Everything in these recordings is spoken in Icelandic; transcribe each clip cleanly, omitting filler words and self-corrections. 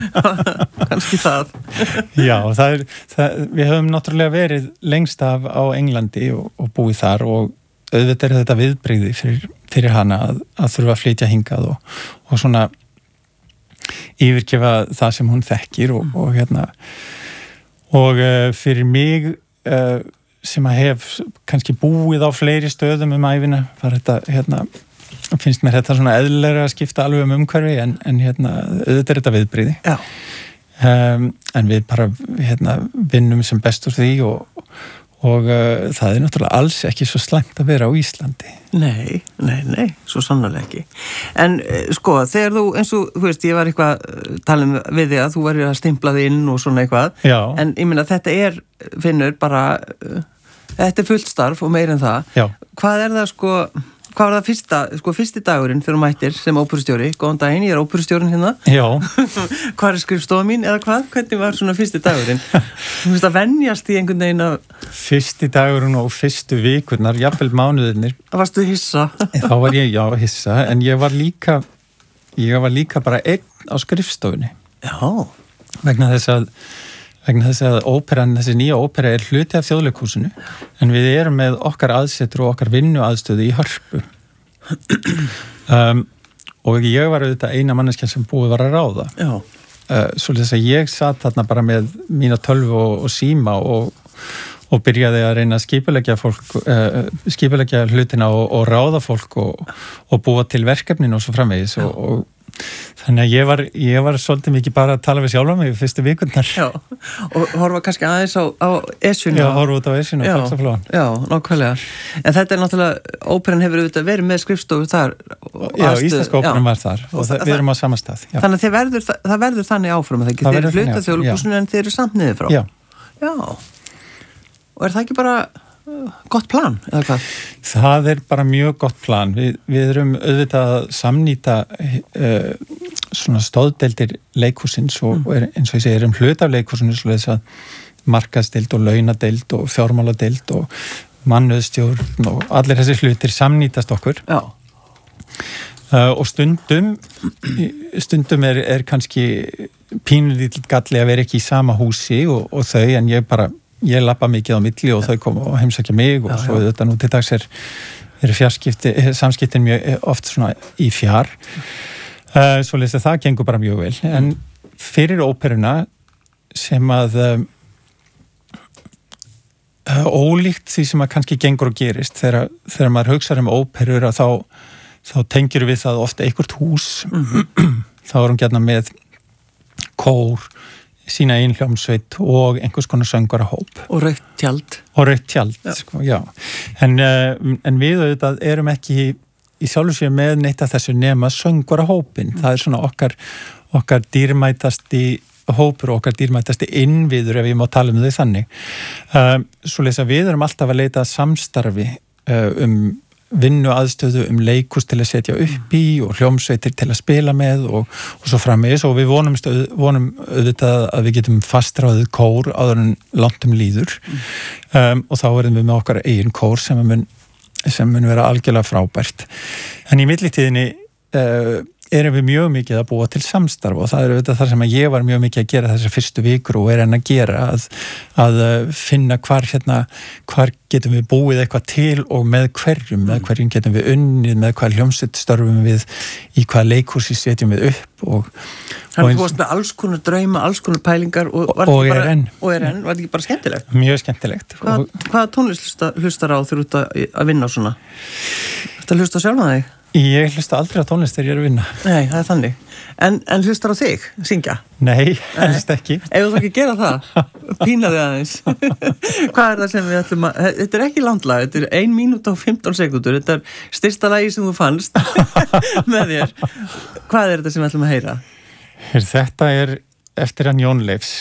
Kannski það. Já, við höfum náttúrulega verið lengst af á Englandi og búið þar og auðvitað þetta viðbrigði fyrir hana að þurfa að flytja hingað og svona yfirgefa það sem hún þekkir og fyrir mig sem að hef kannski búið á fleiri stöðum ævina var þetta finnst mér þetta svona eðlilega að skipta alveg umhverfi en auðvitað þetta viðbrigði. Já. En við bara vinnum sem best úr því og það náttúrulega alls ekki svo slæmt að vera á Íslandi. Nei, svo sannarlega ekki. En sko, þegar eins og, þú veist, ég var eitthvað talum við þig að þú væri að stimpla þig inn og svona eitthvað. Já. En ég meina, þetta finnur bara, þetta fullt starf og meir en það. Já. Hvað var það fyrsti dagurinn þegar þú mættir sem óperustjóri? Góðan daginn, ég óperustjórinn hérna. Já. Hvað skrifstofa mín eða hvað? Hvernig var svona fyrsti dagurinn? Þú veist að venjast í einhvern veginn að... Fyrsti dagurinn og fyrstu vikurnar, jafnvel mánuðirnir. Varstu hissa? Þá var ég, hissa, en ég var líka bara einn á skrifstofunni. Já. Vegna þess að óperan, þessi nýja ópera hluti af Þjóðleikhúsinu en við erum með okkar aðsetur og okkar vinnuaðstöðu í Hörpu og ég var auðvitað eina manneskja sem búið var að ráða. Já. Svolítið að ég satt þarna bara með mína tölvu og síma og byrjaði að reyna að skipuleggja hlutina og ráða fólk og búa til verkefnin og svo framvegis og þannig að ég var svolítið mikið bara að tala við sjálfa mig fyrstu vikurnar. Já, og horfa kannski aðeins á Esjuna. Já, horfa út á Esjuna og Faxaflóan. Já, nákvæmlega. En þetta náttúrulega, óperan hefur auðvitað verið með skrifstofu þar. Já, íslenska óperan var þar og við erum á sama stað. Já. Þannig að það verður þannig áfram að það ekki. Þeir eru hluta Þjóðleikhúsinu en þeir eru samt niður frá. Já. Já. Og það ekki bara gott plan, eða hvað? Það bara mjög gott plan. Við erum auðvitað að samnýta svona stóðdeildir leikhúsins og eins og ég segi, erum hlut af leikhúsinu svo þess að markaðsdeild og launadeild og fjármáladeild og mannauðstjórn og allir þessi hlutir samnýtast okkur. Já. Og stundum kannski pínulítill galli að vera ekki í sama húsi og þau, en ég lappa mikið á milli og þau koma og heimsækja mig og svo þetta nú til dags eru samskiptin mjög oft svona í fjár. Svo leyst að það gengur bara mjög vel. En fyrir óperuna sem að ólíkt því sem að kannski gengur og gerist þegar maður hugsar óperur að þá tengjur við það ofta einhvert hús. Þá hún gjarna með kór, sína einn hljómsveit og einhvers konar söngarahóp. Og rautt tjald. Já. En við auðvitað erum ekki í sjálfu sér með neitt af þessu nema söngarahópin. Það svona okkar dýrmætasti hópur og okkar dýrmætasti innviður ef ég má tala þau þannig. Svo lesa við erum alltaf að leita samstarfi vinnuaðstöðu leikhús til að setja upp í og hljómsveitir til að spila með og svo framvegis og við vonum auðvitað að við getum fastráðið kór áður en langt líður og þá verðum við með okkar eigin kór sem mun vera algjörlega frábært. En í millitíðinni erum við mjög mikið að búa til samstarf og það auðvitað þar sem að ég var mjög mikið að gera þessar fyrstu vikur og enn að gera að finna hvar getum við búið eitthvað til og með hverjum getum við unnið, með hvað hljómsveit störfum við, í hvað leikhúsi setjum við upp Þannig þú varst með alls konar drauma, alls konar pælingar og var þetta ekki bara skemmtilegt? Mjög skemmtilegt. Hvaða tónlist hlustar á þegar þú ert að vinna svona? Þetta hlusta sjálf að þig? Ég hlusta aldrei á tónlist þegar ég er að vinna. Nei, það þannig. En hlustar á þig, syngja? Nei, helst ekki. Ef þú ekki gera það, pína þig aðeins. Hvað það sem við ætlum að... Þetta ekki landlag, þetta 1 mínúta og 15 sekúndur. Þetta styrsta lagi sem þú fannst með þér. Hvað þetta sem við ætlum að heyra? Þetta eftir hann Jón Leifs.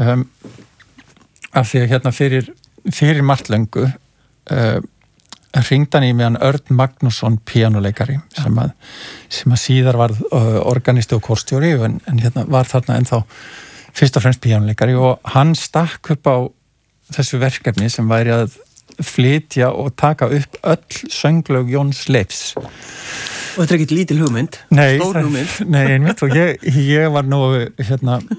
Af því að fyrir margt löngu hringdi hann í meðan Örn Magnússon píanóleikari sem að síðar var organisti og kórstjóri en var þarna ennþá fyrst og fremst píanóleikari og hann stakk upp á þessu verkefni sem væri að flytja og taka upp öll sönglög Jóns Leifs. Og þetta ekkert lítil hugmynd? Nei, stór hugmynd? Nei, einmitt og ég var nú